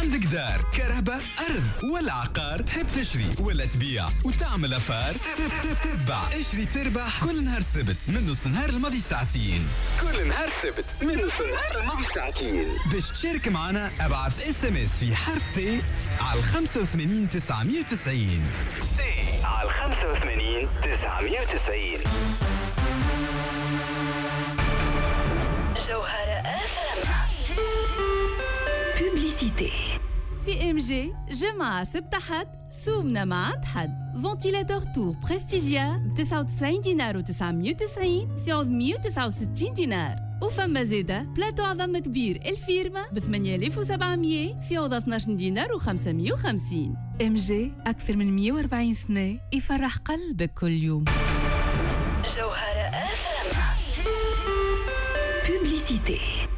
عندك دار كهرباء أرض ولا عقار تحب تشري ولا تبيع وتعمل أفار تتبع اشري تربح كل نهار سبت من نص نهار الماضي ساعتين كل نهار سبت من نص نهار الماضي ساعتين باش تشارك معنا ابعث اس ام اس في حرف تي على 85 990 تي على 85 990 جوهرة بوبليسيتي في ام جي جمعة سبت حد سومنا مع حد فونتيلاتور تور بريستيجيا ب 99 دينار و990 في عوض 169 دينار وفما زيادة بلاتو عظم كبير الفيرما ب 8700 في عوض 12 دينار و550 ام جي أكثر من 140 سنة يفرح قلبك كل يوم. جوهرة بوبليسيتي